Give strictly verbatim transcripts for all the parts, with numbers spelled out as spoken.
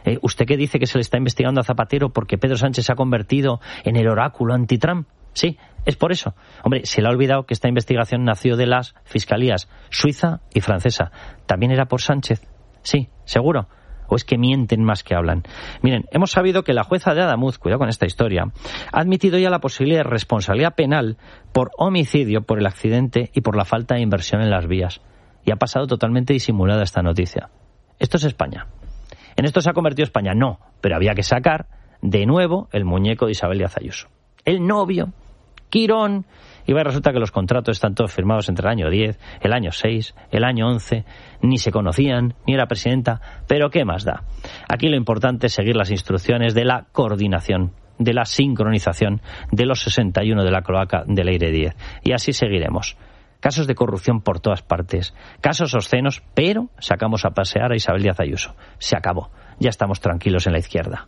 Eh, ¿Usted qué dice que se le está investigando a Zapatero porque Pedro Sánchez se ha convertido en el oráculo anti-Trump? Sí, es por eso. Hombre, se le ha olvidado que esta investigación nació de las fiscalías suiza y francesa. ¿También era por Sánchez? Sí, seguro. ¿O es que mienten más que hablan? Miren, hemos sabido que la jueza de Adamuz, cuidado con esta historia, ha admitido ya la posibilidad de responsabilidad penal por homicidio, por el accidente y por la falta de inversión en las vías. Y ha pasado totalmente disimulada esta noticia. Esto es España. ¿En esto se ha convertido España? No, pero había que sacar de nuevo el muñeco de Isabel Díaz Ayuso. El novio, Quirón, y va, resulta que los contratos están todos firmados entre el año diez, el año seis, el año once, ni se conocían, ni era presidenta, pero ¿qué más da? Aquí lo importante es seguir las instrucciones de la coordinación, de la sincronización de los sesenta y uno de la cloaca de Leire diez. Y así seguiremos. Casos de corrupción por todas partes, casos obscenos, pero sacamos a pasear a Isabel Díaz Ayuso. Se acabó. Ya estamos tranquilos en la izquierda.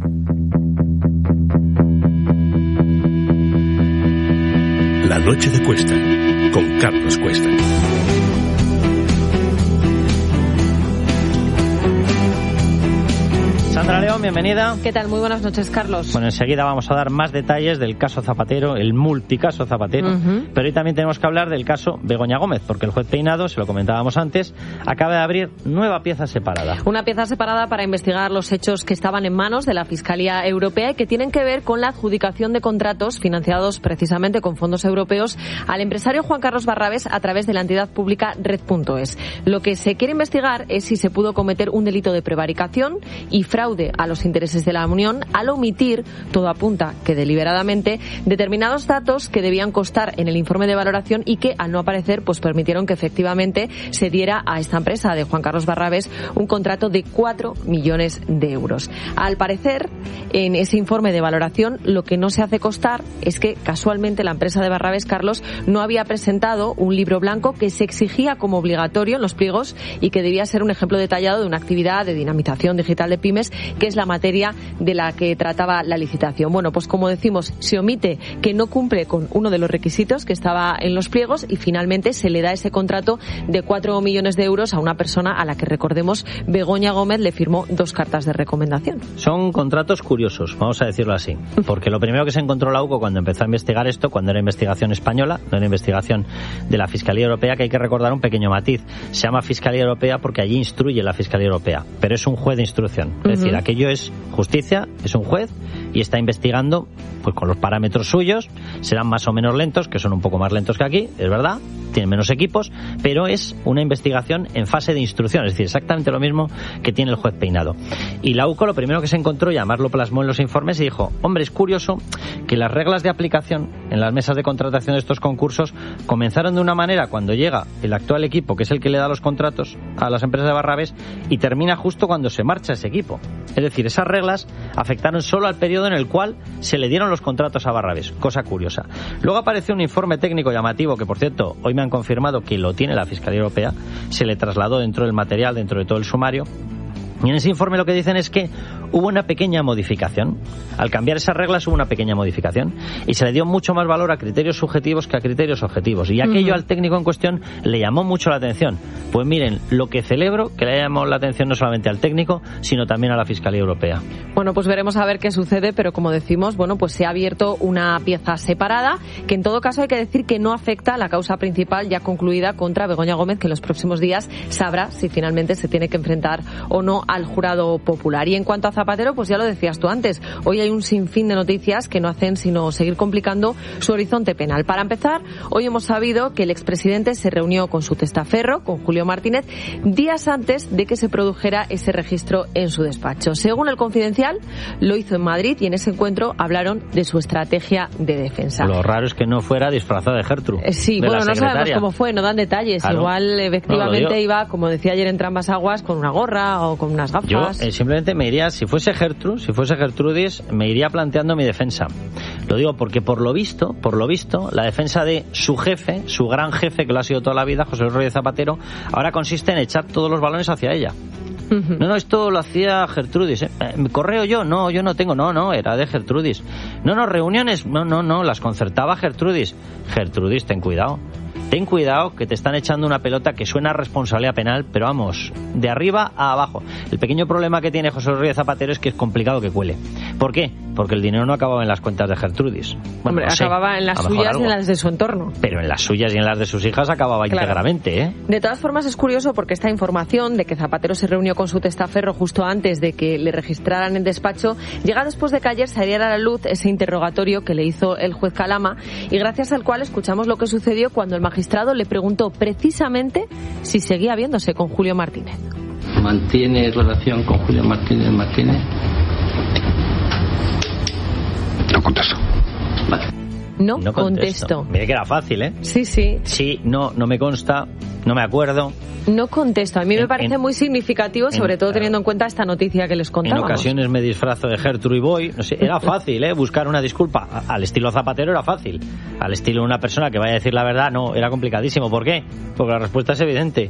La noche de Cuesta, con Carlos Cuesta. Sandra León, bienvenida. ¿Qué tal? Muy buenas noches, Carlos. Bueno, enseguida vamos a dar más detalles del caso Zapatero, el multicaso Zapatero, uh-huh. Pero hoy también tenemos que hablar del caso Begoña Gómez, porque el juez Peinado, se lo comentábamos antes, acaba de abrir nueva pieza separada. Una pieza separada para investigar los hechos que estaban en manos de la Fiscalía Europea y que tienen que ver con la adjudicación de contratos financiados precisamente con fondos europeos al empresario Juan Carlos Barrabés a través de la entidad pública Red punto es. Lo que se quiere investigar es si se pudo cometer un delito de prevaricación y fraude a los intereses de la Unión al omitir, todo apunta que deliberadamente, determinados datos que debían constar en el informe de valoración y que al no aparecer pues permitieron que efectivamente se diera a esta empresa de Juan Carlos Barrabés un contrato de cuatro millones de euros. Al parecer, en ese informe de valoración lo que no se hace constar es que casualmente la empresa de Barrabés, Carlos, no había presentado un libro blanco que se exigía como obligatorio en los pliegos y que debía ser un ejemplo detallado de una actividad de dinamización digital de pymes, que es la materia de la que trataba la licitación. Bueno, pues como decimos, se omite que no cumple con uno de los requisitos que estaba en los pliegos y finalmente se le da ese contrato de cuatro millones de euros a una persona a la que, recordemos, Begoña Gómez le firmó dos cartas de recomendación. Son contratos curiosos, vamos a decirlo así, porque lo primero que se encontró la U C O cuando empezó a investigar esto, cuando era investigación española, no era investigación de la Fiscalía Europea, que hay que recordar un pequeño matiz, se llama Fiscalía Europea porque allí instruye la Fiscalía Europea, pero es un juez de instrucción, es uh-huh. decir, aquello es justicia, es un juez y está investigando pues con los parámetros suyos, serán más o menos lentos, que son un poco más lentos que aquí, es verdad, tienen menos equipos, pero es una investigación en fase de instrucción, es decir, exactamente lo mismo que tiene el juez Peinado. Y la U C O lo primero que se encontró, y además lo plasmó en los informes, y dijo, hombre, es curioso que las reglas de aplicación en las mesas de contratación de estos concursos comenzaron de una manera cuando llega el actual equipo, que es el que le da los contratos a las empresas de Barrabés, y termina justo cuando se marcha ese equipo. Es decir, esas reglas afectaron solo al periodo en el cual se le dieron los contratos a Barrabés, cosa curiosa. Luego apareció un informe técnico llamativo, que por cierto, hoy me han confirmado que lo tiene la Fiscalía Europea, se le trasladó dentro del material, dentro de todo el sumario. Y en ese informe lo que dicen es que hubo una pequeña modificación. Al cambiar esas reglas hubo una pequeña modificación y se le dio mucho más valor a criterios subjetivos que a criterios objetivos. Y aquello uh-huh. al técnico en cuestión le llamó mucho la atención. Pues miren, lo que celebro, que le haya llamado la atención no solamente al técnico, sino también a la Fiscalía Europea. Bueno, pues veremos a ver qué sucede, pero como decimos, bueno, pues se ha abierto una pieza separada, que en todo caso hay que decir que no afecta a la causa principal ya concluida contra Begoña Gómez, que en los próximos días sabrá si finalmente se tiene que enfrentar o no al jurado popular. Y en cuanto a Zapatero, pues ya lo decías tú antes, hoy hay un sinfín de noticias que no hacen sino seguir complicando su horizonte penal. Para empezar, hoy hemos sabido que el expresidente se reunió con su testaferro, con Julio Martínez, días antes de que se produjera ese registro en su despacho. Según el Confidencial, lo hizo en Madrid y en ese encuentro hablaron de su estrategia de defensa. Lo raro es que no fuera disfrazada de Gertrude. Eh, sí, de bueno, no sabemos cómo fue, no dan detalles. Claro. Igual, efectivamente, no, iba, como decía ayer en Trambas Aguas, con una gorra o con unas gafas. Yo eh, simplemente me iría, si fuese Gertrude, si fuese Gertrudis, me iría planteando mi defensa. Lo digo porque por lo visto, por lo visto, la defensa de su jefe, su gran jefe, que lo ha sido toda la vida, José Luis Rodríguez Zapatero, ahora consiste en echar todos los balones hacia ella. Uh-huh. No, no, esto lo hacía Gertrudis. ¿eh? ¿Correo yo? No, yo no tengo. No, no, era de Gertrudis. No, no, reuniones. No, no, no, las concertaba Gertrudis. Gertrudis, ten cuidado. ten cuidado que te están echando una pelota que suena a responsabilidad penal, pero vamos, de arriba a abajo. El pequeño problema que tiene José Rodríguez Zapatero es que es complicado que cuele. ¿Por qué? Porque el dinero no acababa en las cuentas de Gertrudis. Bueno, Hombre, no sé, acababa en las suyas algo, y en las de su entorno. Pero en las suyas y en las de sus hijas acababa claro. íntegramente, ¿eh? De todas formas es curioso porque esta información de que Zapatero se reunió con su testaferro justo antes de que le registraran el despacho llega después de que ayer saliera a la luz ese interrogatorio que le hizo el juez Calama y gracias al cual escuchamos lo que sucedió cuando el magistrado le preguntó precisamente si seguía viéndose con Julio Martínez. ¿Mantiene relación con Julio Martínez Martínez? No contesto. Vale. No, no contesto. contesto. Mire que era fácil, ¿eh? Sí, sí. Sí, no, no me consta, no me acuerdo. No contesto. A mí en, me parece en, muy significativo, sobre en, todo teniendo en cuenta esta noticia que les contábamos. En ocasiones me disfrazo de Gertrude y voy. No sé, era fácil, ¿eh? Buscar una disculpa. Al estilo Zapatero era fácil. Al estilo de una persona que vaya a decir la verdad, no, era complicadísimo. ¿Por qué? Porque la respuesta es evidente.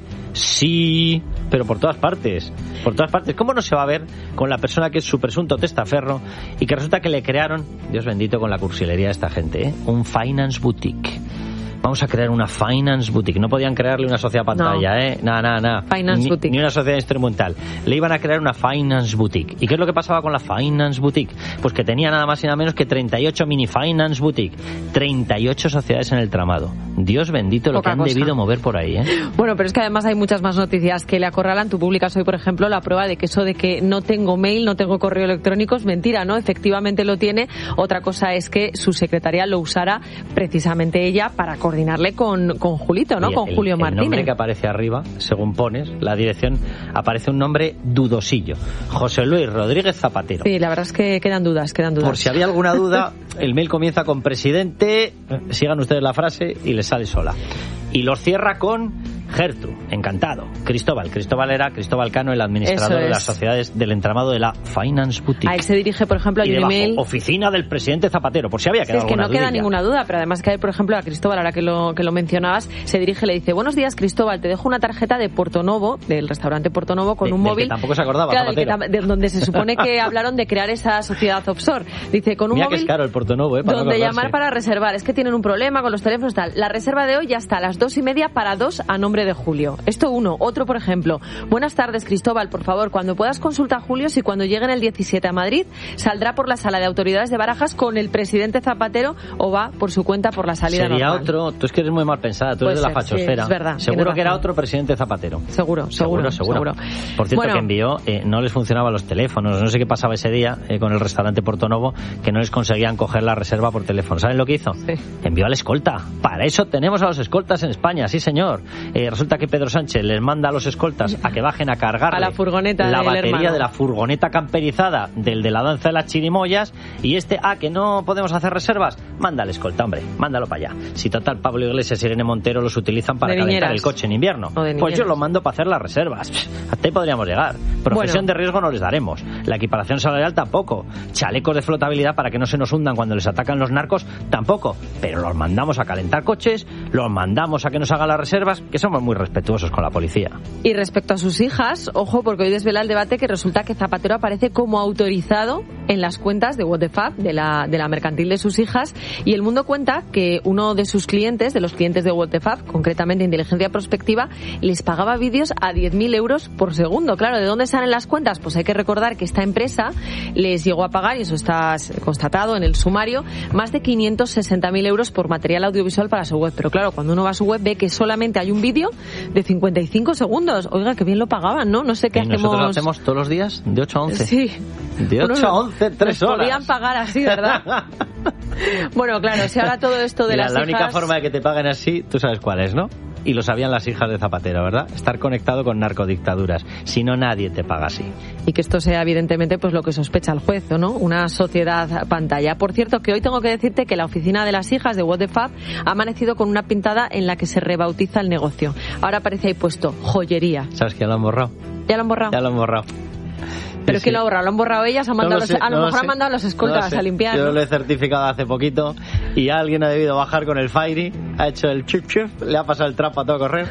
Sí, pero por todas partes. Por todas partes. ¿Cómo no se va a ver con la persona que es su presunto testaferro y que resulta que le crearon, Dios bendito con la cursilería de esta gente, ¿eh? Un finance boutique. Vamos a crear una finance boutique. No podían crearle una sociedad pantalla, no. ¿eh? Nada, nada, nada. Finance ni, boutique. Ni una sociedad instrumental. Le iban a crear una finance boutique. ¿Y qué es lo que pasaba con la finance boutique? Pues que tenía nada más y nada menos que treinta y ocho mini finance boutique. treinta y ocho sociedades en el tramado. Dios bendito lo Poca que han cosa. debido mover por ahí, ¿eh? Bueno, pero es que además hay muchas más noticias que le acorralan. Tú publicas hoy, por ejemplo, la prueba de que eso de que no tengo mail, no tengo correo electrónico es mentira, ¿no? Efectivamente lo tiene. Otra cosa es que su secretaria lo usara precisamente ella para coordinarle con con Julito, ¿no? Oye, con el, Julio Martínez. El nombre que aparece arriba, según pones, la dirección, aparece un nombre dudosillo. José Luis Rodríguez Zapatero. Sí, la verdad es que quedan dudas, quedan dudas. Por si había alguna duda, el mail comienza con presidente, sigan ustedes la frase y les sale sola. Y los cierra con Gertrude, encantado. Cristóbal, Cristóbal era Cristóbal Cano, el administrador de las sociedades del entramado de la Finance Boutique. A él se dirige, por ejemplo, a un email. Oficina del presidente Zapatero, por si había quedado sí, es que alguna no queda dudilla. ninguna duda, pero además que hay, por ejemplo, a Cristóbal, ahora que lo, que lo mencionabas, se dirige y le dice: buenos días, Cristóbal, te dejo una tarjeta de Portonovo, del restaurante Portonovo, con de, un móvil. Que tampoco se acordaba, claro, Zapatero. Que, de donde se supone que hablaron de crear esa sociedad offshore. Dice, con un Mira móvil. Que es caro el Portonovo, ¿eh? Para donde no llamar para reservar. Es que tienen un problema con los teléfonos y tal. La reserva de hoy ya está a las dos y media para dos a nombre de Julio. Esto uno. Otro, por ejemplo. Buenas tardes, Cristóbal. Por favor, cuando puedas consulta a Julio si cuando lleguen el diecisiete a Madrid saldrá por la sala de autoridades de Barajas con el presidente Zapatero o va por su cuenta por la salida Sería normal. otro. Tú es que eres muy mal pensada. Tú Puede eres de la ser, fachosfera. sí, es verdad, seguro que razón. era otro presidente Zapatero. Seguro, seguro, seguro. seguro. seguro. Por cierto, bueno, que envió, eh, no les funcionaban los teléfonos. No sé qué pasaba ese día eh, con el restaurante Portonovo, que no les conseguían coger la reserva por teléfono. ¿Saben lo que hizo? Sí. Envió al escolta. Para eso tenemos a los escoltas en España, sí señor. Eh, resulta que Pedro Sánchez les manda a los escoltas a que bajen a cargar a la furgoneta la del batería hermano. de la furgoneta camperizada del de la danza de las chirimoyas, y este, ah, que no podemos hacer reservas, manda al escolta, hombre, mándalo para allá. Si total Pablo Iglesias y Irene Montero los utilizan para de calentar niñeras. el coche en invierno, pues yo lo mando para hacer las reservas. Hasta ahí podríamos llegar. Profesión bueno. de riesgo no les daremos. La equiparación salarial tampoco. Chalecos de flotabilidad para que no se nos hundan cuando les atacan los narcos tampoco. Pero los mandamos a calentar coches, los mandamos a que nos hagan las reservas, que somos muy respetuosos con la policía. Y respecto a sus hijas, ojo, porque hoy desvela el debate que resulta que Zapatero aparece como autorizado en las cuentas de What the Fuck, de la, de la mercantil de sus hijas, y El Mundo cuenta que uno de sus clientes, de los clientes de What the Fuck, concretamente Inteligencia Prospectiva, les pagaba vídeos a diez mil euros por segundo. Claro, ¿de dónde salen las cuentas? Pues hay que recordar que esta empresa les llegó a pagar, y eso está constatado en el sumario, más de quinientos sesenta mil euros por material audiovisual para su web. Pero claro, cuando uno va a su web ve que solamente hay un vídeo de cincuenta y cinco segundos. Oiga, que bien lo pagaban, ¿no? No sé qué y hacemos. Nosotros lo hacemos todos los días de ocho a once. Sí. De ocho a once, tres horas. Podían pagar así, ¿verdad? Bueno, claro, si ahora todo esto de Mira, las la hijas... única forma de que te paguen así, tú sabes cuál es, ¿no? Y lo sabían las hijas de Zapatero, ¿verdad? Estar conectado con narcodictaduras. Si no, nadie te paga así. Y que esto sea, evidentemente, pues lo que sospecha el juez, ¿no? Una sociedad pantalla. Por cierto, que hoy tengo que decirte que la oficina de las hijas de What the Fuck ha amanecido con una pintada en la que se rebautiza el negocio. Ahora aparece ahí puesto joyería. ¿Sabes que ya lo han borrado? ¿Ya lo han borrado? Ya lo han borrado. ¿Pero sí, quién sí. lo ha borrado? ¿Lo han borrado ellas? ¿Han mandado no lo los, sé, a lo no mejor lo han sé. mandado a los escoltas No lo sé. a limpiar. Yo ¿no? lo he certificado hace poquito y alguien ha debido bajar con el Fairy, ha hecho el chip chip, le ha pasado el trapo a todo correr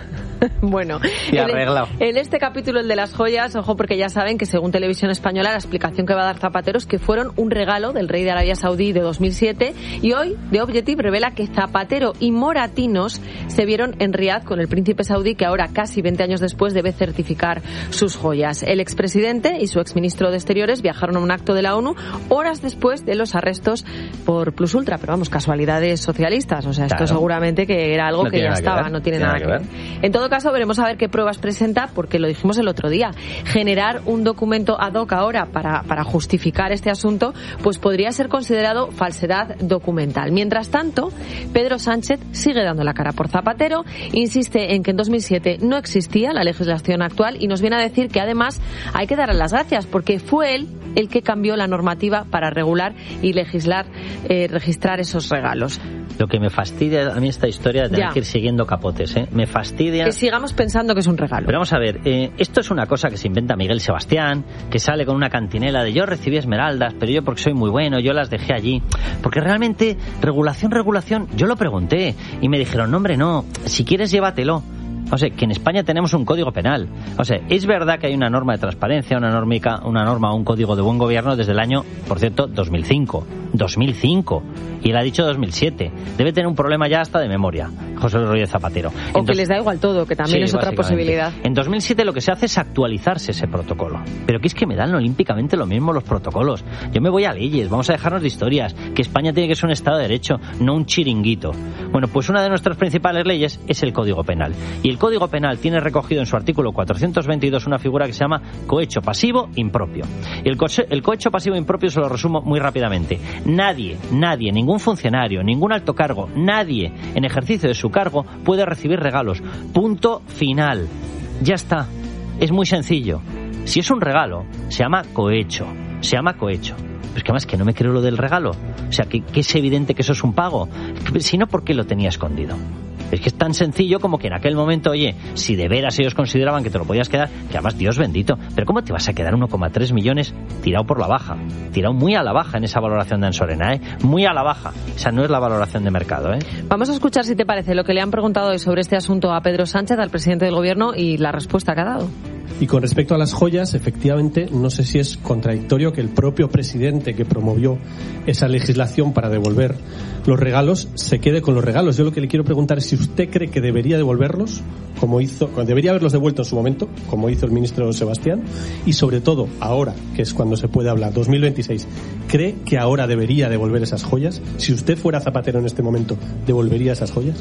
Bueno, y arreglado. En, en este capítulo, el de las joyas, ojo, porque ya saben que según Televisión Española la explicación que va a dar Zapatero es que fueron un regalo del rey de Arabia Saudí de dos mil siete, y hoy The Objective revela que Zapatero y Moratinos se vieron en Riad con el príncipe saudí, que ahora, casi veinte años después, debe certificar sus joyas. El expresidente y su exministro de Exteriores viajaron a un acto de la ONU horas después de los arrestos por Plus Ultra, pero vamos, casualidades socialistas, o sea, esto claro. seguramente que era algo no que ya estaba, que no tiene, tiene nada, nada que ver. ver. En todo caso, veremos a ver qué pruebas presenta, porque lo dijimos el otro día, generar un documento ad hoc ahora para, para justificar este asunto, pues podría ser considerado falsedad documental. Mientras tanto, Pedro Sánchez sigue dando la cara por Zapatero, insiste en que en dos mil siete no existía la legislación actual y nos viene a decir que además hay que darle las gracias porque fue él el que cambió la normativa para regular y legislar, eh, registrar esos regalos. Lo que me fastidia a mí esta historia de tener ya. que ir siguiendo capotes, ¿eh? Me fastidia... Que sigamos pensando que es un regalo. Pero vamos a ver, eh, esto es una cosa que se inventa Miguel Sebastián, que sale con una cantinela de yo recibí esmeraldas, pero yo porque soy muy bueno, yo las dejé allí. Porque realmente, regulación, regulación, yo lo pregunté y me dijeron, no hombre, no, si quieres llévatelo. O sea, que en España tenemos un código penal. O sea, es verdad que hay una norma de transparencia, una normica, una norma o un código de buen gobierno desde el año, por cierto, dos mil cinco. dos mil cinco. Y él ha dicho dos mil siete. Debe tener un problema ya hasta de memoria, José Luis Rodríguez Zapatero. O Entonces, que les da igual todo, que también sí, es otra posibilidad. En dos mil siete lo que se hace es actualizarse ese protocolo. Pero que es que me dan olímpicamente lo mismo los protocolos. Yo me voy a leyes, vamos a dejarnos de historias, que España tiene que ser un Estado de Derecho, no un chiringuito. Bueno, pues una de nuestras principales leyes es el Código Penal. Y el Código Penal tiene recogido en su artículo cuatrocientos veintidós una figura que se llama cohecho pasivo impropio. Y el, co- el cohecho pasivo impropio se lo resumo muy rápidamente. Nadie, nadie, ningún funcionario, ningún alto cargo, nadie en ejercicio de su cargo puede recibir regalos. Punto final. Ya está. Es muy sencillo. Si es un regalo, se llama cohecho. Se llama cohecho. Pero es que además que no me creo lo del regalo. O sea, que, que es evidente que eso es un pago. Si no, ¿por qué lo tenía escondido? Es que es tan sencillo como que en aquel momento, oye, si de veras ellos consideraban que te lo podías quedar, que además, Dios bendito, pero ¿cómo te vas a quedar uno coma tres millones tirado por la baja? Tirado muy a la baja en esa valoración de Ansorena, ¿eh? Muy a la baja. O sea, no es la valoración de mercado, ¿eh? Vamos a escuchar, si te parece, lo que le han preguntado hoy sobre este asunto a Pedro Sánchez, al presidente del Gobierno, y la respuesta que ha dado. Y con respecto a las joyas, efectivamente, no sé si es contradictorio que el propio presidente que promovió esa legislación para devolver los regalos se quede con los regalos. Yo lo que le quiero preguntar es si usted cree que debería devolverlos, como hizo, debería haberlos devuelto en su momento, como hizo el ministro Sebastián, y sobre todo ahora, que es cuando se puede hablar, dos mil veintiséis, ¿cree que ahora debería devolver esas joyas? Si usted fuera Zapatero en este momento, ¿devolvería esas joyas?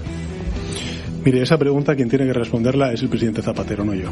Mire, esa pregunta quien tiene que responderla es el presidente Zapatero, no yo.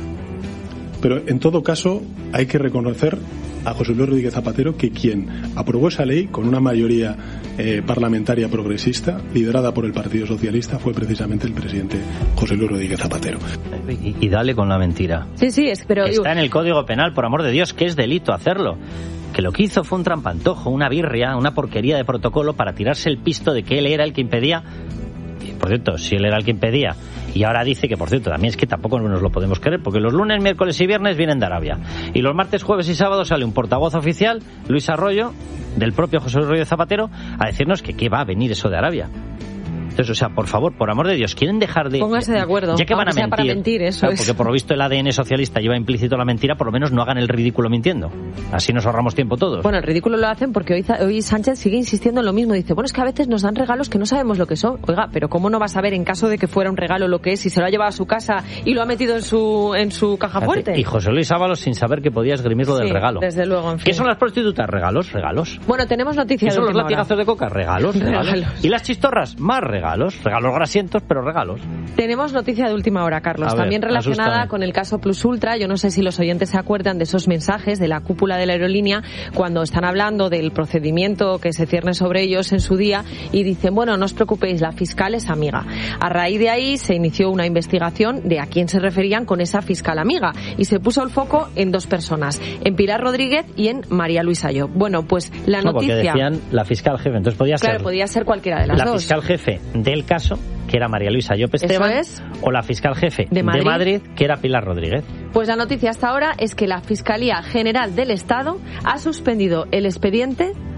Pero en todo caso hay que reconocer a José Luis Rodríguez Zapatero que quien aprobó esa ley con una mayoría eh, parlamentaria progresista liderada por el Partido Socialista fue precisamente el presidente José Luis Rodríguez Zapatero. Y, y dale con la mentira. Sí, sí, es, pero... Está en el Código Penal, por amor de Dios, que es delito hacerlo. Que lo que hizo fue un trampantojo, una birria, una porquería de protocolo para tirarse el pisto de que él era el que impedía. Por cierto, si él era el que impedía, y ahora dice que, por cierto, también es que tampoco nos lo podemos creer, porque los lunes, miércoles y viernes vienen de Arabia, y los martes, jueves y sábados sale un portavoz oficial, Luis Arroyo, del propio José Luis Rodríguez Zapatero, a decirnos que qué va a venir eso de Arabia. Entonces, o sea, por favor, por amor de Dios, quieren dejar de... Pónganse de acuerdo. Ya que van a mentir, para mentir eso claro, es. porque por lo visto el A D N socialista lleva implícito la mentira, por lo menos no hagan el ridículo mintiendo. Así nos ahorramos tiempo todos. Bueno, el ridículo lo hacen porque hoy, hoy Sánchez sigue insistiendo en lo mismo. Dice, bueno, es que a veces nos dan regalos que no sabemos lo que son. Oiga, pero ¿cómo no va a saber en caso de que fuera un regalo lo que es si se lo ha llevado a su casa y lo ha metido en su en su caja fuerte? Y José Luis Ábalos sin saber que podía esgrimir lo del sí, regalo. Desde luego, en fin. ¿Qué son las prostitutas? Regalos, regalos. Bueno, tenemos noticias. ¿Qué son los latigazos de coca? Regalos, regalos, regalos. ¿Y las chistorras? Más regalos. Regalos grasientos, pero regalos. Tenemos noticia de última hora, Carlos, a ver, también relacionada asústame. con el caso Plus Ultra. Yo no sé si los oyentes se acuerdan de esos mensajes de la cúpula de la aerolínea cuando están hablando del procedimiento que se cierne sobre ellos en su día y dicen, bueno, no os preocupéis, la fiscal es amiga. A raíz de ahí se inició una investigación de a quién se referían con esa fiscal amiga y se puso el foco en dos personas, en Pilar Rodríguez y en María Luisa Llop. Bueno, pues la no, noticia... porque decían la fiscal jefe, entonces podía claro, ser... Claro, podía ser cualquiera de las la dos. La fiscal jefe del caso, que era María Luisa Llop Esteban, es. o la fiscal jefe de Madrid. de Madrid, que era Pilar Rodríguez. Pues la noticia hasta ahora es que la Fiscalía General del Estado ha suspendido el expediente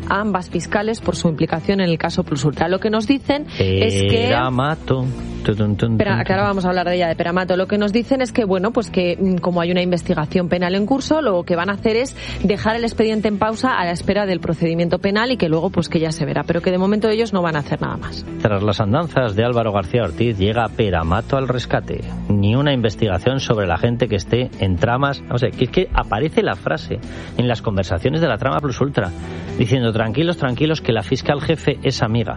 a ambas fiscales por su implicación en el caso Plus Ultra. Lo que nos dicen es que... Peramato. Espera, que ahora vamos a hablar de ella, de Peramato. Lo que nos dicen es que, bueno, pues que como hay una investigación penal en curso, lo que van a hacer es dejar el expediente en pausa a la espera del procedimiento penal y que luego pues que ya se verá, pero que de momento ellos no van a hacer nada más. Tras las andanzas de Álvaro García Ortiz llega Peramato al rescate. Ni una investigación sobre la gente que esté en tramas. O sea, que es que aparece la frase en las conversaciones de la trama Plus Ultra diciendo tranquilos, tranquilos que la fiscal jefe es amiga.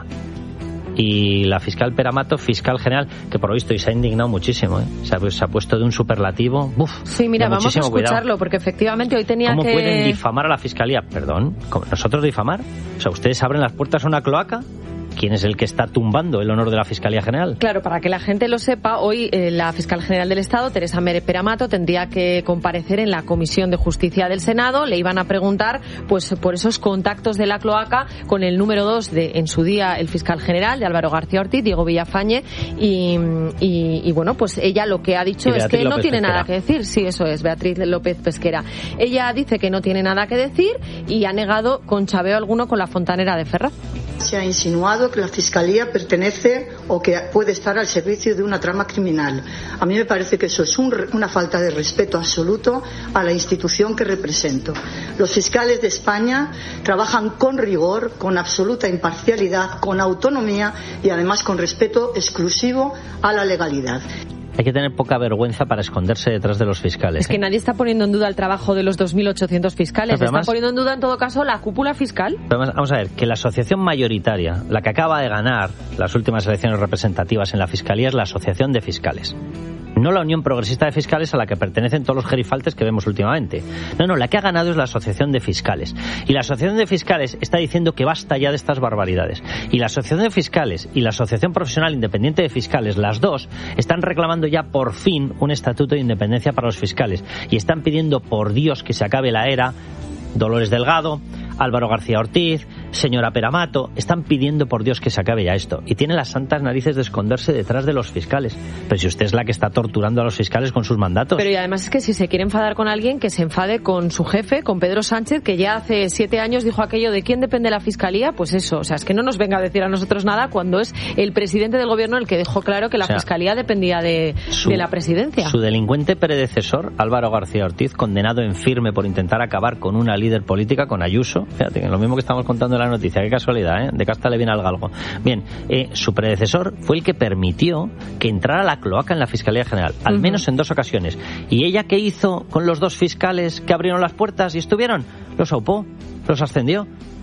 Y la fiscal Peramato, fiscal general, que por lo visto y se ha indignado muchísimo, ¿eh? se, ha, se ha puesto de un superlativo. Uf, sí, mira, vamos a escucharlo, cuidado. Porque efectivamente hoy tenía ¿Cómo que... ¿Cómo pueden difamar a la fiscalía? Perdón, ¿nosotros difamar? O sea, ¿ustedes abren las puertas a una cloaca? ¿Quién es el que está tumbando el honor de la Fiscalía General? Claro, para que la gente lo sepa, hoy eh, la Fiscal General del Estado, Teresa Mere Peramato, tendría que comparecer en la Comisión de Justicia del Senado. Le iban a preguntar pues por esos contactos de la cloaca con el número dos de, en su día, el Fiscal General, de Álvaro García Ortiz, Diego Villafañe, y, y, y bueno, pues ella lo que ha dicho es que no tiene nada que decir. Sí, eso es, Beatriz López Pesquera. Ella dice que no tiene nada que decir y ha negado con chaveo alguno con la fontanera de Ferraz. Se ha insinuado que la Fiscalía pertenece o que puede estar al servicio de una trama criminal. A mí me parece que eso es un, una falta de respeto absoluto a la institución que represento. Los fiscales de España trabajan con rigor, con absoluta imparcialidad, con autonomía y además con respeto exclusivo a la legalidad. Hay que tener poca vergüenza para esconderse detrás de los fiscales. Es que ¿eh? nadie está poniendo en duda el trabajo de los dos mil ochocientos fiscales. Pero además, está poniendo en duda, en todo caso, la cúpula fiscal. Pero además, vamos a ver, que la asociación mayoritaria, la que acaba de ganar las últimas elecciones representativas en la Fiscalía, es la Asociación de Fiscales. No la Unión Progresista de Fiscales a la que pertenecen todos los gerifaltes que vemos últimamente. No, no, la que ha ganado es la Asociación de Fiscales. Y la Asociación de Fiscales está diciendo que basta ya de estas barbaridades. Y la Asociación de Fiscales y la Asociación Profesional Independiente de Fiscales, las dos, están reclamando ya por fin un estatuto de independencia para los fiscales. Y están pidiendo, por Dios, que se acabe la era Dolores Delgado, Álvaro García Ortiz, señora Peramato, están pidiendo por Dios que se acabe ya esto. Y tiene las santas narices de esconderse detrás de los fiscales. Pero si usted es la que está torturando a los fiscales con sus mandatos. Pero y además es que si se quiere enfadar con alguien, que se enfade con su jefe, con Pedro Sánchez, que ya hace siete años dijo aquello de ¿quién depende de la Fiscalía? Pues eso, o sea, es que no nos venga a decir a nosotros nada cuando es el presidente del gobierno el que dejó claro que la o sea, Fiscalía dependía de, su, de la presidencia. Su delincuente predecesor, Álvaro García Ortiz, condenado en firme por intentar acabar con una líder política, con Ayuso. Fíjate, lo mismo que estamos contando en la noticia, qué casualidad, ¿eh? De casta le viene al galgo. Bien, eh, su predecesor fue el que permitió que entrara la cloaca en la Fiscalía General, al uh-huh. menos en dos ocasiones. ¿Y ella qué hizo con los dos fiscales que abrieron las puertas y estuvieron? Los aupó, los ascendió.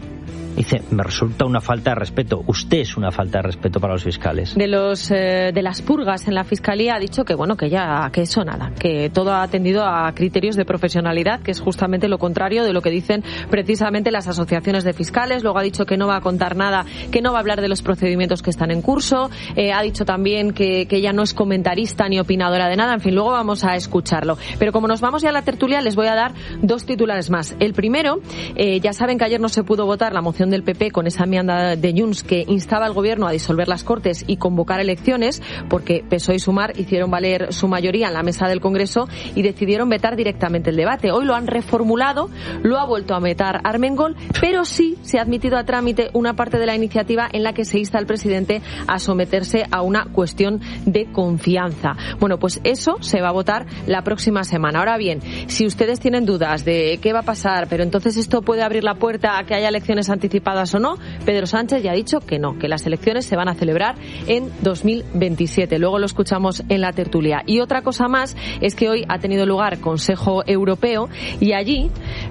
Dice, me resulta una falta de respeto. Usted es una falta de respeto para los fiscales. De los eh, de las purgas en la Fiscalía ha dicho que bueno, que ya que eso nada, que todo ha atendido a criterios de profesionalidad, que es justamente lo contrario de lo que dicen precisamente las asociaciones de fiscales. Luego ha dicho que no va a contar nada, que no va a hablar de los procedimientos que están en curso. Eh, ha dicho también que, que ella no es comentarista ni opinadora de nada. En fin, luego vamos a escucharlo. Pero como nos vamos ya a la tertulia, les voy a dar dos titulares más. El primero, eh, ya saben que ayer no se pudo votar la moción del P P con esa enmienda de Junts que instaba al gobierno a disolver las Cortes y convocar elecciones, porque P S O E y Sumar hicieron valer su mayoría en la mesa del Congreso y decidieron vetar directamente el debate. Hoy lo han reformulado, lo ha vuelto a vetar Armengol, pero sí se ha admitido a trámite una parte de la iniciativa en la que se insta al presidente a someterse a una cuestión de confianza. Bueno, pues eso se va a votar la próxima semana. Ahora bien, si ustedes tienen dudas de qué va a pasar, pero entonces esto puede abrir la puerta a que haya elecciones anticipadas o no, Pedro Sánchez ya ha dicho que no, que las elecciones se van a celebrar en dos mil veintisiete. Luego lo escuchamos en la tertulia. Y otra cosa más es que hoy ha tenido lugar Consejo Europeo y allí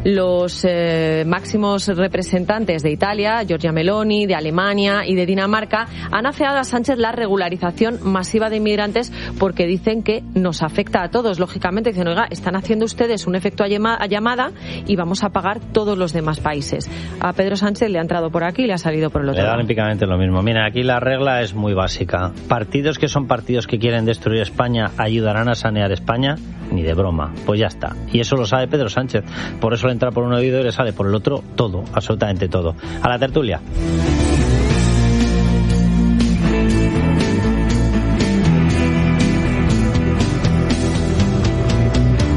los eh, máximos representantes de Italia, Giorgia Meloni, de Alemania y de Dinamarca, han afeado a Sánchez la regularización masiva de inmigrantes porque dicen que nos afecta a todos. Lógicamente dicen, oiga, están haciendo ustedes un efecto a llamada y vamos a pagar todos los demás países. A Pedro Sánchez le ha entrado por aquí y le ha salido por el otro lado. Le da lado. olímpicamente lo mismo. Mira, aquí la regla es muy básica. Partidos que son partidos que quieren destruir España ayudarán a sanear España, ni de broma. Pues ya está. Y eso lo sabe Pedro Sánchez. Por eso le entra por un oído y le sale por el otro todo, absolutamente todo. A la tertulia.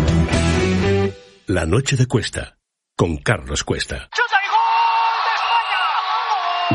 La noche de Cuesta, con Carlos Cuesta. ¡Chuta y gol de España!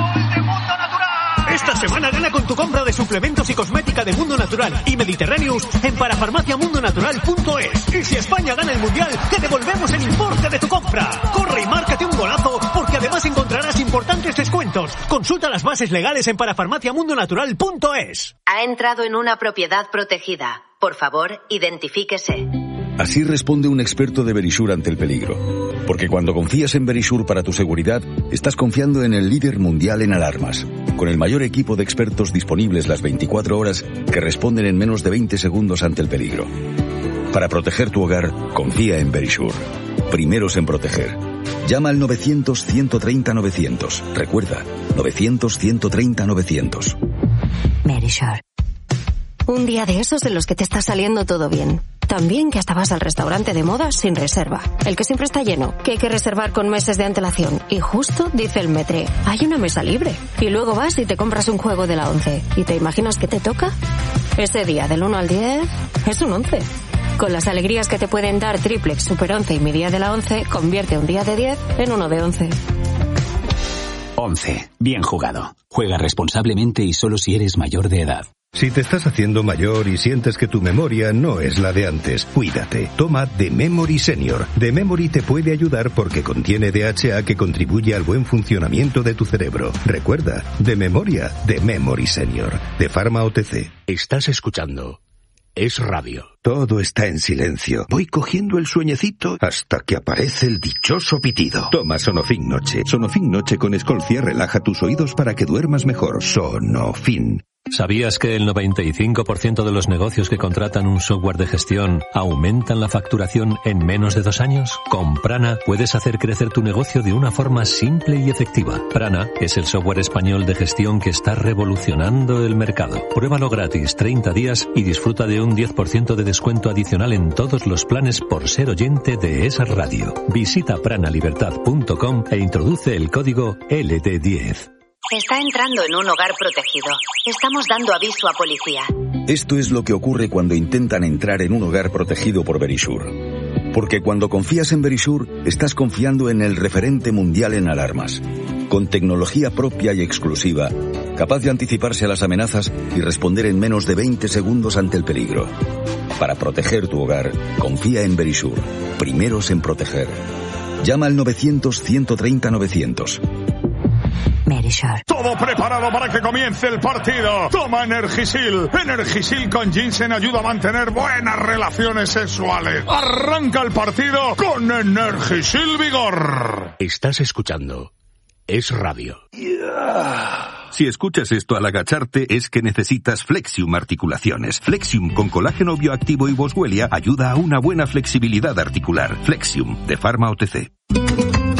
Esta semana gana con tu compra de suplementos y cosmética de Mundo Natural y Mediterráneos en parafarmacia mundo natural punto es. Y si España gana el Mundial, te devolvemos el importe de tu compra. Corre y márcate un golazo, porque además encontrarás importantes descuentos. Consulta las bases legales en parafarmacia mundo natural punto es. Ha entrado en una propiedad protegida. Por favor, identifíquese. Así responde un experto de Verisure ante el peligro. Porque cuando confías en Verisure para tu seguridad, estás confiando en el líder mundial en alarmas, con el mayor equipo de expertos disponibles las veinticuatro horas que responden en menos de veinte segundos ante el peligro. Para proteger tu hogar, confía en Verisure. Primeros en proteger. Llama al novecientos, ciento treinta, novecientos. Recuerda, novecientos, ciento treinta, novecientos. Verisure. Un día de esos en los que te está saliendo todo bien. También que hasta vas al restaurante de moda sin reserva. El que siempre está lleno, que hay que reservar con meses de antelación. Y justo dice el metre, hay una mesa libre. Y luego vas y te compras un juego de la once. ¿Y te imaginas qué te toca? Ese día del uno al diez es un once. Con las alegrías que te pueden dar Triplex, Super once y mi día de la once, convierte un día de diez en uno de once. once. Bien jugado. Juega responsablemente y solo si eres mayor de edad. Si te estás haciendo mayor y sientes que tu memoria no es la de antes, cuídate. Toma The Memory Senior. The Memory te puede ayudar porque contiene D H A que contribuye al buen funcionamiento de tu cerebro. Recuerda, de memoria, The Memory Senior. De Pharma O T C. Estás escuchando Es Radio. Todo está en silencio. Voy cogiendo el sueñecito hasta que aparece el dichoso pitido. Toma Sonofin Noche. Sonofin Noche con Escolcia relaja tus oídos para que duermas mejor. Sonofin. ¿Sabías que el noventa y cinco por ciento de los negocios que contratan un software de gestión aumentan la facturación en menos de dos años? Con Prana puedes hacer crecer tu negocio de una forma simple y efectiva. Prana es el software español de gestión que está revolucionando el mercado. Pruébalo gratis treinta días y disfruta de un diez por ciento de descuento adicional en todos los planes por ser oyente de esa radio. Visita prana libertad punto com e introduce el código L D diez. Está entrando en un hogar protegido. Estamos dando aviso a policía. Esto es lo que ocurre cuando intentan entrar en un hogar protegido por Verisure. Porque cuando confías en Verisure, estás confiando en el referente mundial en alarmas. Con tecnología propia y exclusiva, capaz de anticiparse a las amenazas y responder en menos de veinte segundos ante el peligro. Para proteger tu hogar, confía en Verisure. Primeros en proteger. Llama al novecientos, ciento treinta, novecientos. Verisure. Todo preparado para que comience el partido. Toma Energisil. Energisil con ginseng ayuda a mantener buenas relaciones sexuales. Arranca el partido con Energisil Vigor. Estás escuchando Es Radio. Yeah. Si escuchas esto al agacharte es que necesitas Flexium Articulaciones. Flexium con colágeno bioactivo y boswellia ayuda a una buena flexibilidad articular. Flexium de Pharma O T C.